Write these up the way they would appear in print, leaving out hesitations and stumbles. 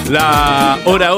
La hora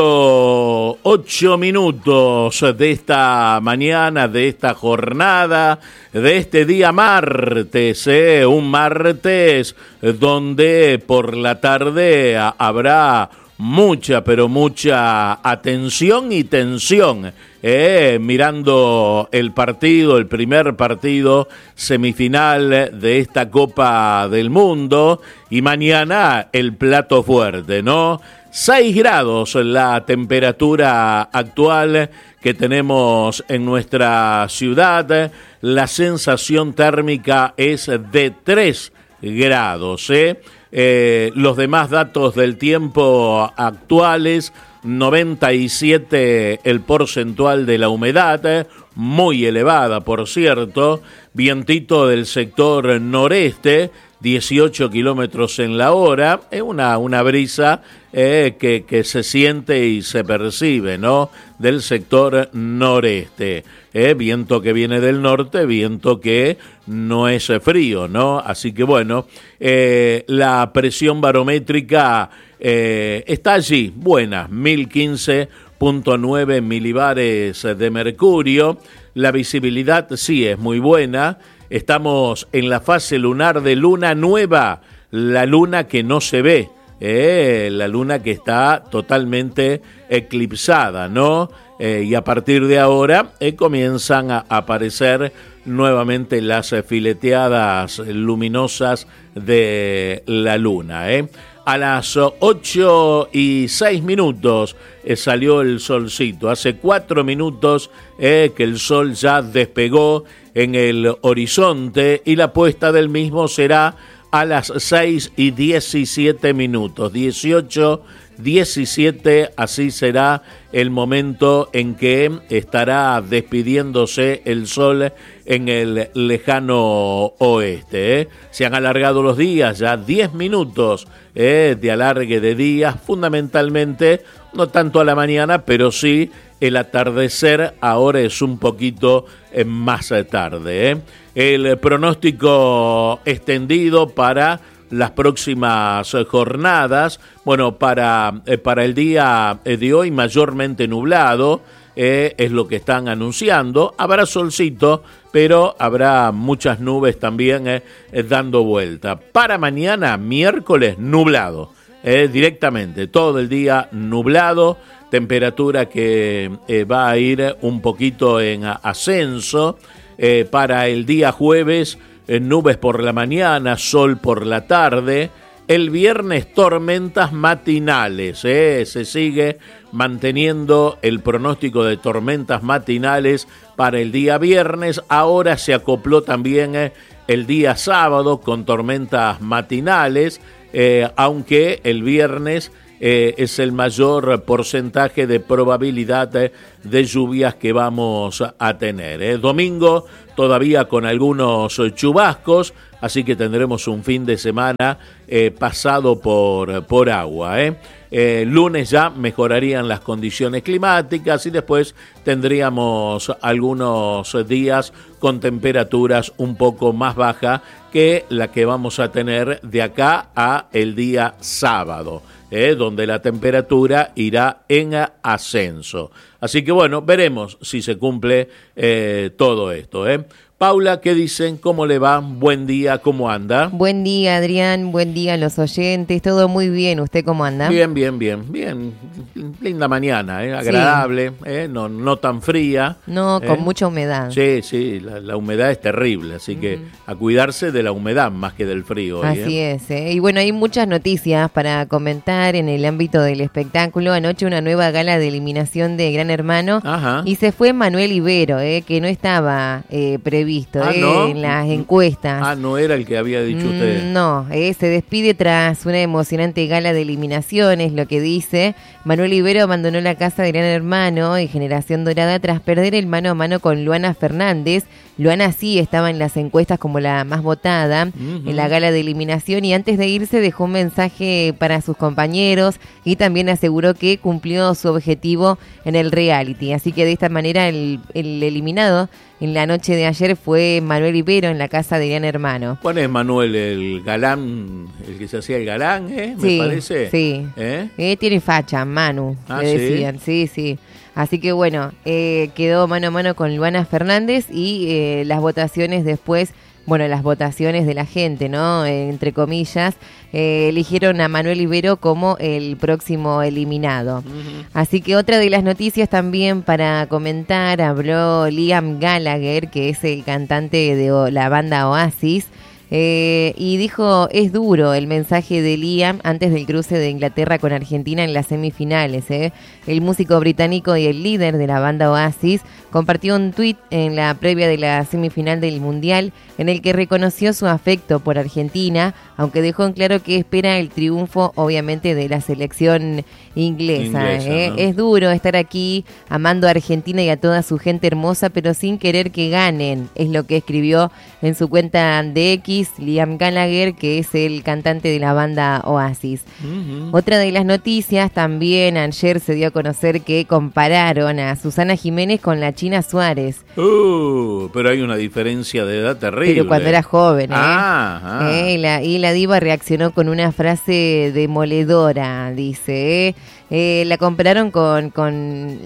8 minutos de esta mañana, de esta jornada, de este día martes, un martes donde por la tarde habrá mucha, pero mucha atención y tensión, mirando el partido, el primer partido semifinal de esta Copa del Mundo, y mañana el plato fuerte, ¿no? 6 grados la temperatura actual que tenemos en nuestra ciudad, la sensación térmica es de 3 grados, los demás datos del tiempo actuales, 97 el porcentual de la humedad, muy elevada por cierto, vientito del sector noreste, 18 kilómetros en la hora, es una brisa que se siente y se percibe, ¿no? Del sector noreste, viento que viene del norte, viento que no es frío, ¿no? Así que bueno, la presión barométrica está allí, buena, 1015.9 milibares de mercurio, la visibilidad sí es muy buena. Estamos en la fase lunar de luna nueva, la luna que no se ve, la luna que está totalmente eclipsada, ¿no? Y a partir de ahora comienzan a aparecer nuevamente las fileteadas luminosas de la luna, A las 8:06 salió el solcito. Hace 4 minutos que el sol ya despegó en el horizonte y la puesta del mismo será a las 6:17. 18:17, así será el momento en que estará despidiéndose el sol en el lejano oeste. Se han alargado los días, ya 10 minutos de alargue de días, fundamentalmente, no tanto a la mañana, pero sí el atardecer ahora es un poquito más tarde. El pronóstico extendido para las próximas jornadas, bueno, para el día de hoy mayormente nublado, es lo que están anunciando. Habrá solcito, pero habrá muchas nubes también dando vuelta. Para mañana, miércoles, nublado, directamente, todo el día nublado, temperatura que va a ir un poquito en ascenso. Para el día jueves, nubes por la mañana, sol por la tarde. El viernes tormentas matinales, se sigue manteniendo el pronóstico de tormentas matinales para el día viernes. Ahora se acopló también el día sábado con tormentas matinales, aunque el viernes es el mayor porcentaje de probabilidad de lluvias que vamos a tener. Domingo todavía con algunos chubascos, así que tendremos un fin de semana pasado por agua. Lunes ya mejorarían las condiciones climáticas y después tendríamos algunos días con temperaturas un poco más bajas que la que vamos a tener de acá a el día sábado, donde la temperatura irá en ascenso. Así que bueno, veremos si se cumple todo esto. Paula, ¿qué dicen? ¿Cómo le va? Buen día, ¿cómo anda? Buen día, Adrián, buen día a los oyentes, todo muy bien, ¿usted cómo anda? Bien, linda mañana, agradable, sí. No tan fría. No, con mucha humedad. Sí, la humedad es terrible, así que a cuidarse de la humedad más que del frío. Así es, y bueno, hay muchas noticias para comentar en el ámbito del espectáculo. Anoche una nueva gala de eliminación de Gran Hermano. Ajá. Y se fue Manuel Ibero, que no estaba previsto ¿no? en las encuestas. No era el que había dicho usted. No, se despide tras una emocionante gala de eliminaciones, lo que dice. Manuel Ibero abandonó la casa de Gran Hermano y Generación Dorada tras perder el mano a mano con Luana Fernández. Luana sí estaba en las encuestas como la más votada en la gala de eliminación, y antes de irse dejó un mensaje para sus compañeros y también aseguró que cumplió su objetivo en el reality. Así que de esta manera el eliminado en la noche de ayer fue Manuel Ibero en la casa de Gran Hermano. ¿Cuál es Manuel, el galán, el que se hacía el galán, me Sí, parece? sí. Tiene facha, Manu, le decían. Sí. Así que bueno, quedó mano a mano con Luana Fernández y las votaciones después, las votaciones de la gente, ¿no? Entre comillas, eligieron a Manuel Ibero como el próximo eliminado. Uh-huh. Así que otra de las noticias también para comentar, habló Liam Gallagher, que es el cantante de la banda Oasis, y dijo, es duro el mensaje de Liam antes del cruce de Inglaterra con Argentina en las semifinales. El músico británico y el líder de la banda Oasis compartió un tuit en la previa de la semifinal del Mundial en el que reconoció su afecto por Argentina, aunque dejó en claro que espera el triunfo, obviamente, de la selección inglesa. ¿No? Es duro estar aquí amando a Argentina y a toda su gente hermosa, pero sin querer que ganen, es lo que escribió en su cuenta de X Liam Gallagher, que es el cantante de la banda Oasis. Uh-huh. Otra de las noticias también ayer se dio a conocer que compararon a Susana Jiménez con la China Suárez. Pero hay una diferencia de edad terrible. Pero cuando era joven, y la diva reaccionó con una frase demoledora, dice, la compararon con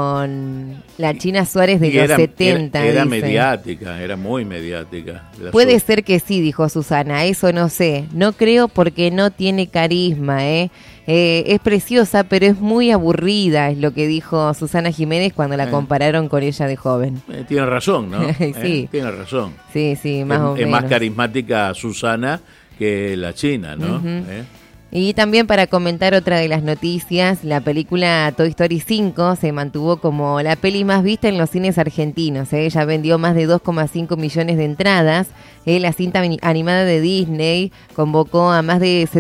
la China Suárez de los 70. Era mediática, era muy mediática. Puede ser que sí, dijo Susana, eso no sé. No creo porque no tiene carisma, es preciosa, pero es muy aburrida, es lo que dijo Susana Jiménez cuando la compararon con ella de joven. Tiene razón, ¿no? Sí. Tiene razón. Sí, más o menos. Es más carismática Susana que la China, ¿no? Uh-huh. Y también para comentar otra de las noticias, la película Toy Story 5 se mantuvo como la peli más vista en los cines argentinos. Ya vendió más de 2,5 millones de entradas. La cinta animada de Disney convocó a más de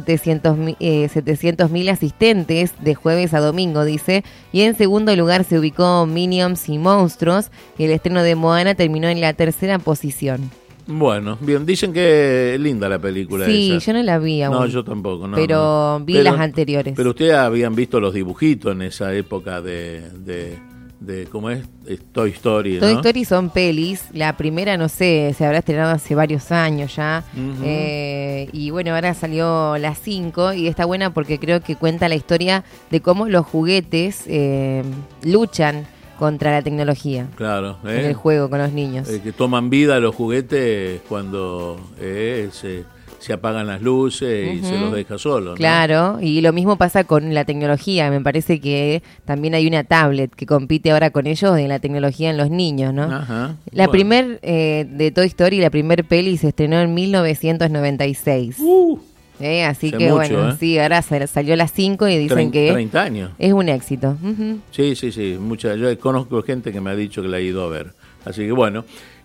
700.000 asistentes de jueves a domingo, dice. Y en segundo lugar se ubicó Minions y Monstruos. El estreno de Moana terminó en la tercera posición. Bueno, bien, dicen que es linda la película. Sí, esa. Yo no la vi aún. No, yo tampoco, no. Pero vi las anteriores. Pero ustedes habían visto los dibujitos en esa época de ¿cómo es? Toy Story, ¿no? Toy Story son pelis. La primera, no sé, se habrá estrenado hace varios años ya. Uh-huh. Y bueno, ahora salió la 5 y está buena porque creo que cuenta la historia de cómo los juguetes luchan contra la tecnología. Claro. En el juego con los niños. Que toman vida los juguetes cuando se apagan las luces y se los deja solos, ¿no? Claro, y lo mismo pasa con la tecnología. Me parece que también hay una tablet que compite ahora con ellos en la tecnología en los niños, ¿no? Ajá. La primer de Toy Story, la primer peli se estrenó en 1996. Así que mucho, bueno, sí, ahora salió las 5 y dicen que 30 años. Es un éxito. Uh-huh. Sí, mucha. Yo conozco gente que me ha dicho que la ha ido a ver. Así que bueno,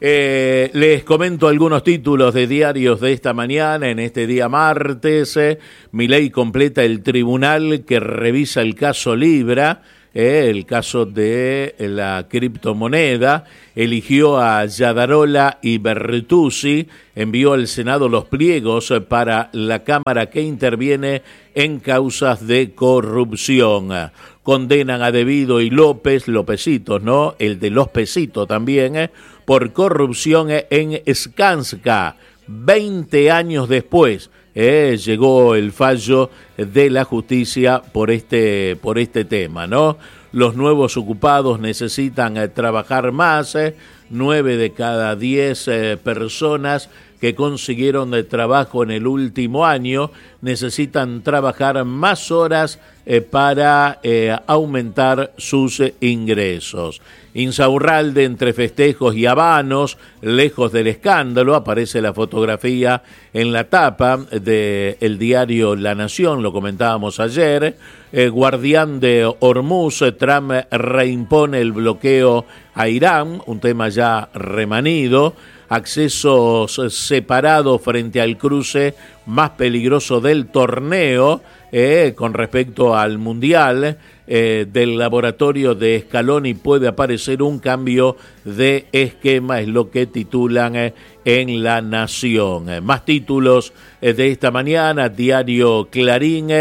les comento algunos títulos de diarios de esta mañana, en este día martes. Milei completa el tribunal que revisa el caso Libra. El caso de la criptomoneda, eligió a Yadarola y Bertuzzi, envió al Senado los pliegos para la Cámara que interviene en causas de corrupción. Condenan a Devido y Lopecitos, ¿no? El de los Pesitos también, por corrupción en Skanska. 20 años después llegó el fallo de la justicia por este tema, ¿no? Los nuevos ocupados necesitan trabajar más. 9 de cada 10 personas que consiguieron trabajo en el último año necesitan trabajar más horas para aumentar sus ingresos. Insaurralde, entre festejos y habanos, lejos del escándalo, aparece la fotografía en la tapa del diario La Nación, lo comentábamos ayer. Guardián de Hormuz, Trump reimpone el bloqueo a Irán, un tema ya remanido. Accesos separados frente al cruce más peligroso del torneo, con respecto al Mundial. Del laboratorio de Scaloni puede aparecer un cambio de esquema, es lo que titulan en La Nación. Más títulos de esta mañana, diario Clarín,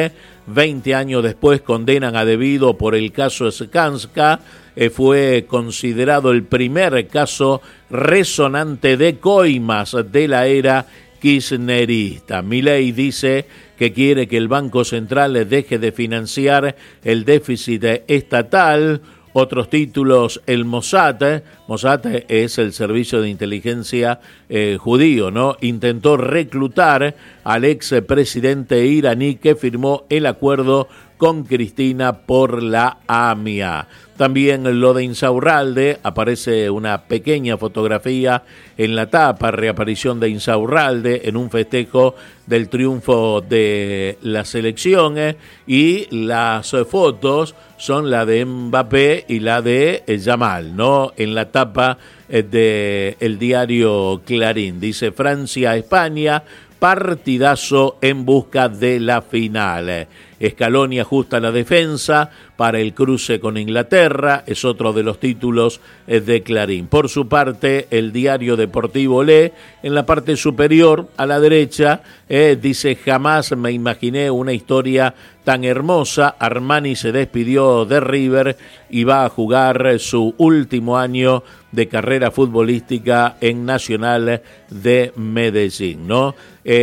20 años después condenan a Devido por el caso Skanska. Fue considerado el primer caso resonante de coimas de la era kirchnerista. Milei dice que quiere que el Banco Central deje de financiar el déficit estatal. Otros títulos, el Mossad es el servicio de inteligencia judío, ¿no? Intentó reclutar al expresidente iraní que firmó el acuerdo con Cristina por la AMIA. También lo de Insaurralde, aparece una pequeña fotografía en la tapa, reaparición de Insaurralde en un festejo del triunfo de la selección, y las fotos son la de Mbappé y la de Yamal, ¿no? En la tapa del diario Clarín, dice Francia-España, partidazo en busca de la final. Scaloni ajusta la defensa para el cruce con Inglaterra, es otro de los títulos de Clarín. Por su parte, el diario deportivo lee, en la parte superior a la derecha, dice: jamás me imaginé una historia tan hermosa. Armani se despidió de River y va a jugar su último año de carrera futbolística en Nacional de Medellín, ¿no?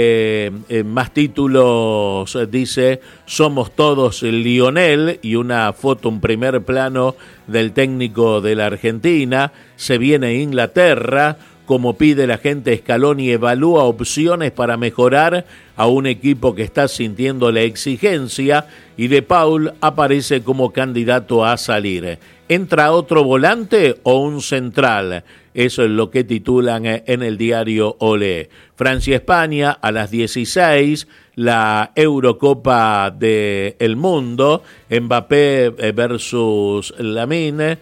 Más títulos, dice: somos todos Lionel, y una foto, un primer plano del técnico de la Argentina. Se viene Inglaterra, como pide la gente. Scaloni evalúa opciones para mejorar a un equipo que está sintiendo la exigencia, y De Paul aparece como candidato a salir. ¿Entra otro volante o un central? Eso es lo que titulan en el diario Olé. Francia-España a las 16, la Eurocopa del Mundo, Mbappé versus Lamine.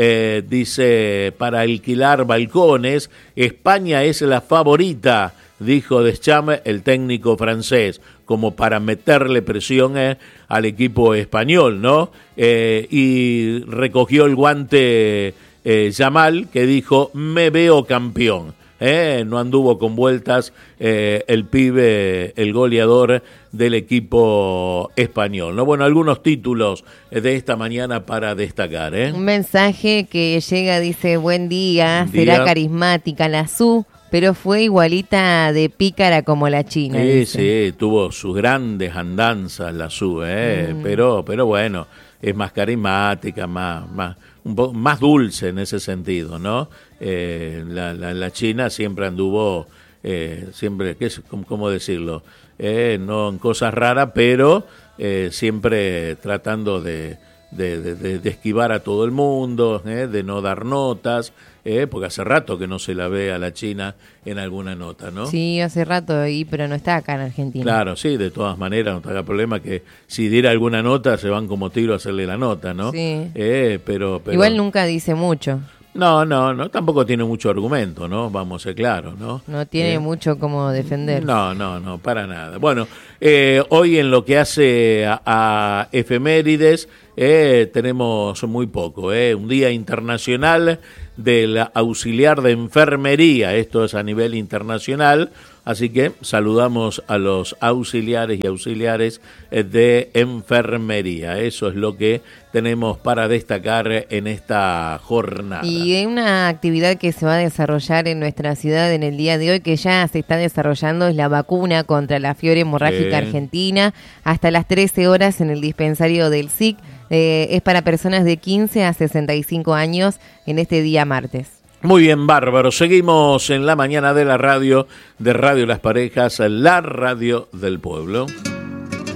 Dice, para alquilar balcones, España es la favorita, dijo Deschamps, el técnico francés, como para meterle presión al equipo español, ¿no? Y recogió el guante Yamal, que dijo: me veo campeón. No anduvo con vueltas el pibe, el goleador del equipo español, ¿no? Bueno, algunos títulos de esta mañana para destacar, Un mensaje que llega, dice: buen día, será carismática la SU, pero fue igualita de pícara como la China. Sí, dice. sí, tuvo sus grandes andanzas la SU, pero bueno, es más carismática, un poco más dulce en ese sentido, ¿no? La China siempre anduvo, siempre, ¿cómo decirlo? No en cosas raras, pero siempre tratando de esquivar a todo el mundo, de no dar notas, porque hace rato que no se la ve a la China en alguna nota, ¿no? Sí, hace rato, pero no está acá en Argentina. Claro, sí, de todas maneras, no te haga problema que si diera alguna nota se van como tiro a hacerle la nota, ¿no? Sí. Pero igual nunca dice mucho. No, tampoco tiene mucho argumento, ¿no? Vamos a ser claros, ¿no? No tiene mucho como defender. No, para nada. Bueno, hoy en lo que hace a efemérides, tenemos muy poco, un día internacional del auxiliar de enfermería, esto es a nivel internacional, así que saludamos a los auxiliares y auxiliares de enfermería. Eso es lo que tenemos para destacar en esta jornada. Y hay una actividad que se va a desarrollar en nuestra ciudad en el día de hoy, que ya se está desarrollando, es la vacuna contra la fiebre hemorrágica argentina, hasta las 13 horas en el dispensario del SIC. Es para personas de 15 a 65 años en este día martes. Muy bien, bárbaro. Seguimos en la mañana de la radio, de Radio Las Parejas, la radio del pueblo.